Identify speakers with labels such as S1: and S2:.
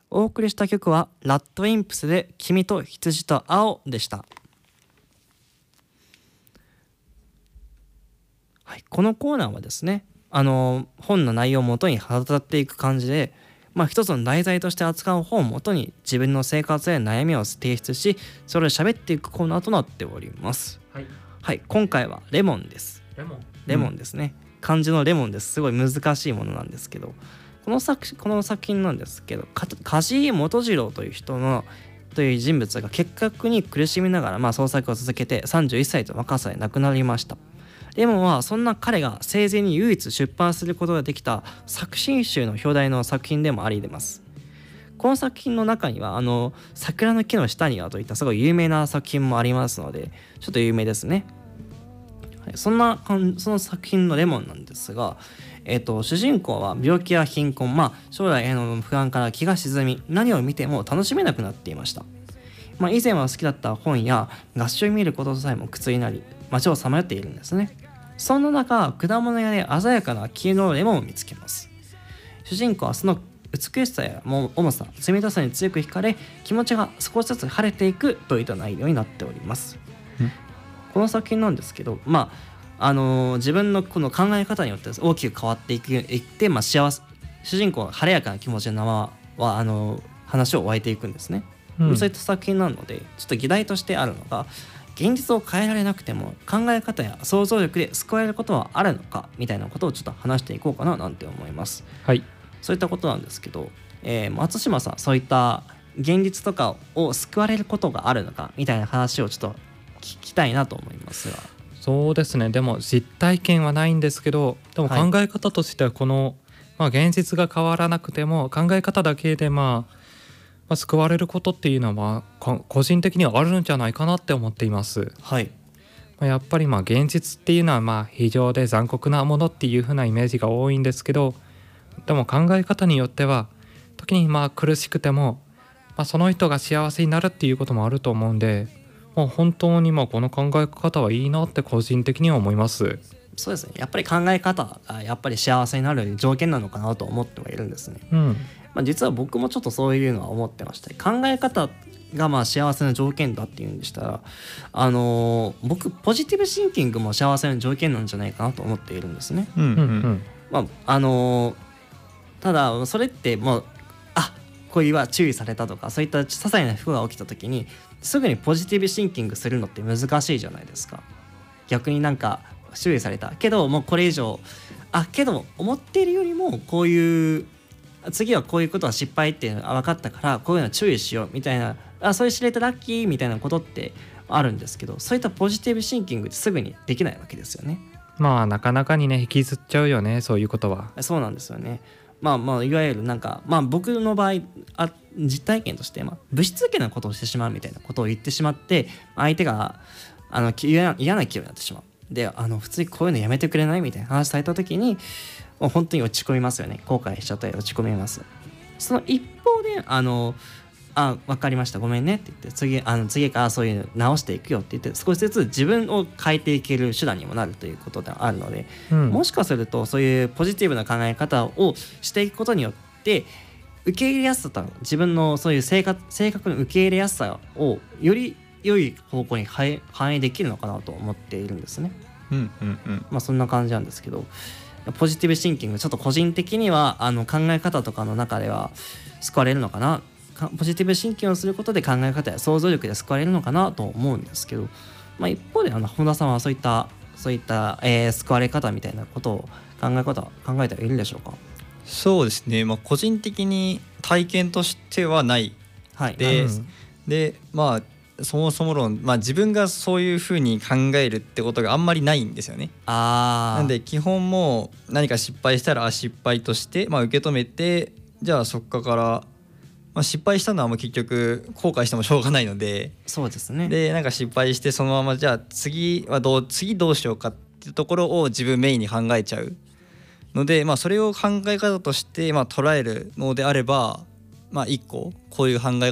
S1: お送りした曲はラッドインプスで君と羊と青でした。はい、このコーナーはですね、本の内容をもとに語っていく感じで、一つの題材として扱う本をもとに自分の生活や悩みを提出し、それを喋っていくコーナーとなっております。
S2: はい、
S1: はい、今回はレモンです。レモンですね、漢字のレモンです。すごい難しいものなんですけど、この作品なんですけど、梶井元次郎という人物が結核に苦しみながら創作を続けて31歳と若さで亡くなりました。レモンはそんな彼が生前に唯一出版することができた作品集の表題の作品でもあります。この作品の中には桜の木の下にはといったすごい有名な作品もありますので、ちょっと有名ですね。その作品のレモンなんですが、主人公は病気や貧困、将来への不安から気が沈み、何を見ても楽しめなくなっていました。以前は好きだった本や合唱を見ることさえも苦痛になり、街をさまよっているんですね。そんな中、果物屋で鮮やかな黄色のレモンを見つけます。主人公はその美しさや重さ、冷たさに強く惹かれ、気持ちが少しずつ晴れていくといった内容になっております。この作品なんですけど、自分のこの考え方によって大きく変わっていって、主人公は晴れやかな気持ちのままは話を湧いていくんですね。そういった作品なので、ちょっと議題としてあるのが、現実を変えられなくても考え方や想像力で救われることはあるのかみたいなことをちょっと話していこうかななんて思います。
S2: はい、
S1: そういったことなんですけど、松島さん、そういった現実とかを救われることがあるのかみたいな話をちょっと聞きたいなと思いますが。
S2: そうですね。でも実体験はないんですけど、でも考え方としてはこの、現実が変わらなくても考え方だけで救われることっていうのは個人的にはあるんじゃないかなって思っています。
S1: はい。
S2: やっぱり現実っていうのは非常で残酷なものっていう風なイメージが多いんですけど、でも考え方によっては時に苦しくても、その人が幸せになるっていうこともあると思うんで、本当にこの考え方はいいなって個人的には思います。
S1: そうですね。やっぱり考え方がやっぱり幸せになる条件なのかなと思ってはいるんですね。実は僕もちょっとそういうのは思ってました。考え方が幸せな条件だっていうんでしたら、僕ポジティブシンキングも幸せな条件なんじゃないかなと思っているんですね。ただそれって恋は注意されたとか、そういった些細な不幸が起きた時にすぐにポジティブシンキングするのって難しいじゃないですか。逆に注意されたけど、もうこれ以上けど思っているよりもこういう次はこういうことは失敗っていうのが分かったから、こういうのは注意しようみたいな、それ知れてラッキーみたいなことってあるんですけど、そういったポジティブシンキングってすぐにできないわけですよね。
S2: なかなかにね、引きずっちゃうよね、そういうことは。
S1: そうなんですよね。いわゆる僕の場合実体験としてぶしつけなことをしてしまうみたいなことを言ってしまって、相手が嫌な気分になってしまう。で普通にこういうのやめてくれないみたいな話された時に、もう本当に落ち込みますよね。後悔しちゃったり落ち込みます。その一方で分かりました、ごめんねって言って、次からそういうの直していくよって言って、少しずつ自分を変えていける手段にもなるということであるので、もしかするとそういうポジティブな考え方をしていくことによって受け入れやすさ、自分のそういう性格の受け入れやすさをより良い方向に反映できるのかなと思っているんですね。そんな感じなんですけど、ポジティブシンキングちょっと個人的には考え方とかの中では救われるのかな、ポジティブシンキングをすることで考え方や想像力で救われるのかなと思うんですけど、一方で本田さんはそういった、救われ方みたいなことを考えてはいるでしょうか。
S3: そうですね、個人的に体験としてはない、でそもそも論、自分がそういう風に考えるってことがあんまりないんですよね。なんで基本もう何か失敗したら失敗として、受け止めて、じゃあそっから、失敗したのはもう結局後悔してもしょうがないので、
S1: そうですね。
S3: で失敗してそのままじゃあ次どうしようかっていうところを自分メインに考えちゃうので、それを考え方として捉えるのであれば、一個こういう考え